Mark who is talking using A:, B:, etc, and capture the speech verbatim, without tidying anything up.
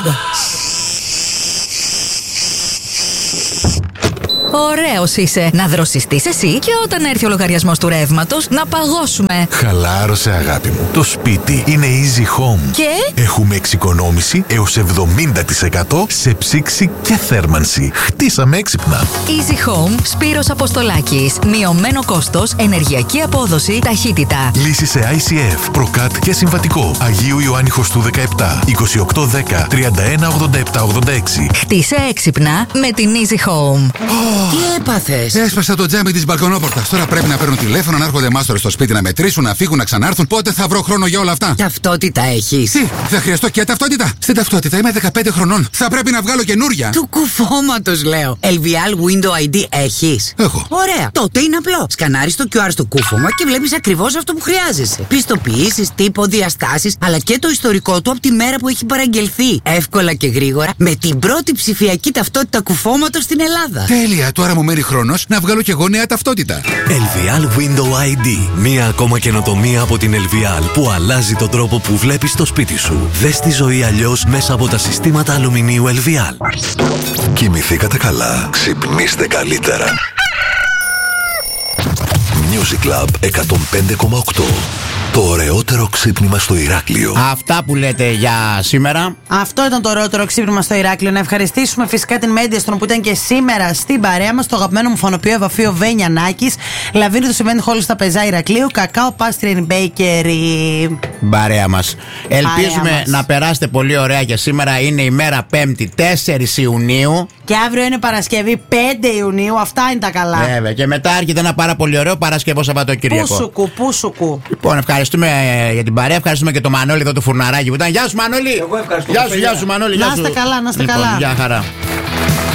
A: Άντε. Ωραίος είσαι. Να δροσιστείς εσύ και όταν έρθει ο λογαριασμός του ρεύματος να παγώσουμε.
B: Χαλάρωσε, αγάπη μου. Το σπίτι είναι Easy Home.
A: Και
B: έχουμε εξοικονόμηση έως εβδομήντα τοις εκατό σε ψήξη και θέρμανση. Χτίσαμε έξυπνα.
A: Easy Home, Σπύρος Αποστολάκης. Μειωμένο κόστος, ενεργειακή απόδοση, ταχύτητα.
B: Λύση σε άι σι εφ, προκάτ και συμβατικό. Αγίου Ιωάννη Χωστού δεκαεπτά, είκοσι οκτώ δέκα, τριάντα ένα ογδόντα επτά ογδόντα έξι.
A: Χτίσε έξυπνα με την Easy Home.
C: Τι έπαθες?
D: Έσπασα το τζάμι της μπαλκονόπορτας. Τώρα πρέπει να παίρνουν τηλέφωνο, να έρχονται μάστορες στο σπίτι να μετρήσουν, να φύγουν, να ξανάρθουν. Πότε θα βρω χρόνο για όλα αυτά?
C: Ταυτότητα έχεις?
D: Τι, θα χρειαστώ και ταυτότητα? Στην ταυτότητα είμαι δεκαπέντε χρονών. Θα πρέπει να βγάλω καινούρια.
C: Του κουφώματος λέω. ελ βι ελ Window άι ντι έχεις?
D: Έχω.
C: Ωραία. Τότε είναι απλό. Σκανάρεις το κιου αρ στο κούφωμα και βλέπεις ακριβώς αυτό που χρειάζεσαι. Πιστοποιήσεις, τύπο, διαστάσεις, αλλά και το ιστορικό του από τη μέρα που έχει παραγγελθεί. Εύκολα και γρήγορα με την πρώτη ψηφιακή ταυτότητα κουφώματος στην Ελλάδα.
D: Τέλεια, τώρα μου μένει χρόνος να βγάλω κι εγώ νέα ταυτότητα.
E: ελ βι ελ Window άι ντι. Μία ακόμα καινοτομία από την ελ βι ελ που αλλάζει τον τρόπο που βλέπεις το σπίτι σου. Δες τη ζωή αλλιώς μέσα από τα συστήματα αλουμινίου ελ βι ελ.
B: Κοιμηθήκατε καλά. Ξυπνήστε καλύτερα. Music Club εκατόν πέντε κόμμα οκτώ. Το ωραιότερο ξύπνημα στο Ηράκλειο.
F: Αυτά που λέτε για σήμερα.
G: Αυτό ήταν το ωραιότερο ξύπνημα στο Ηράκλειο. Να ευχαριστήσουμε φυσικά την Mediastron που ήταν και σήμερα στην παρέα μας. Το αγαπημένο μου φωνοποιό Ευαφείο Βένια Νάκης. Λαβίνη του Event Hall στα Πεζά Ηρακλείου. Κακάο Pastry and Bakery.
F: Παρέα μας. Ελπίζουμε
G: μας.
F: να περάσετε πολύ ωραία και σήμερα είναι η μέρα Πέμπτη τέσσερις Ιουνίου.
G: Και αύριο είναι Παρασκευή πέντε Ιουνίου. Αυτά είναι τα καλά.
F: Βέβαια. Και μετά έρχεται ένα πάρα πολύ ωραίο Παρασκευό Σαββατοκύριακο.
G: Πούσουκου, πούσουκου.
F: Λοιπόν, ευχαριστούμε για την παρέα. Ευχαριστούμε και το Μανώλη εδώ, το φουρναράκι που ήταν. Γεια σου, Μανώλη!
H: Εγώ ευχαριστώ.
F: Γεια σου, γεια σου, Μανώλη.
G: Να
F: Γεια σου.
G: είστε καλά, να είστε
F: Λοιπόν,
G: καλά.
F: γεια χαρά.